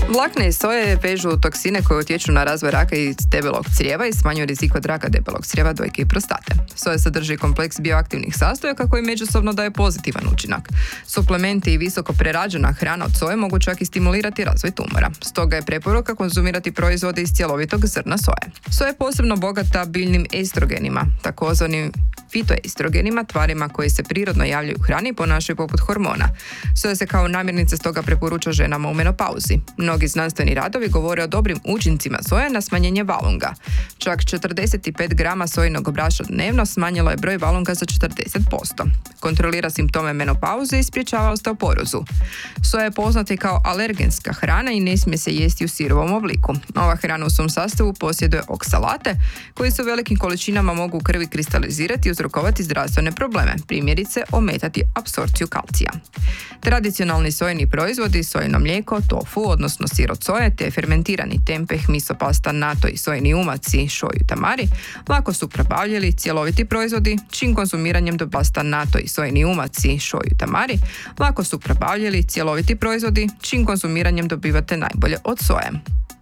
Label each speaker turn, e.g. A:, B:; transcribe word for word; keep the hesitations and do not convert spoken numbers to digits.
A: Vlakne iz soje vežu toksine koje utječu na razvoj raka i debelog crijeva i smanjuju rizik od raka debelog crijeva, dojke i prostate. Soja sadrži kompleks bioaktivnih sastojaka koji međusobno daje pozitivan učinak. Suplementi i visoko prerađena hrana od soje mogu čak i stimulirati razvoj tumora. Stoga je preporuka konzumirati proizvode iz cjelovitog zrna soje. Soja je posebno bogata biljnim estrogenima, takozvanim fitoestrogenima, tvarima koji se prirodno javljaju u hrani i ponašaju poput hormona. Soja se kao namirnica stoga preporuča ženama u menopauzi. Mnogi znanstveni radovi govore o dobrim učincima soje na smanjenje valunga. Čak četrdeset pet grama sojinog brašna dnevno smanjilo je broj valunga za četrdeset posto. Kontrolira simptome menopauze i sprječava osteoporozu. Soja je poznata i kao alergenska hrana i ne smije se jesti u sirovom obliku. Ova hrana u svom sastavu posjeduje oksalate koji se u velikim količinama mogu u krvi kristalizirati i uzrokovati zdravstvene probleme, primjerice ometati apsorpciju kalcija. Tradicionalni sojini proizvodi, sojino mlijeko, tofu, odnosno sir od soje, te fermentirani tempeh, miso pasta, nato i sojini umaci, shoyu tamari, lako su probavljeni cjeloviti proizvodi, čim konzumiranjem do pasta nato i sojini umaci, shoyu tamari, lako su probavljeni cjeloviti proizvodi, čim konzumiranjem dobivate najbolje od soje.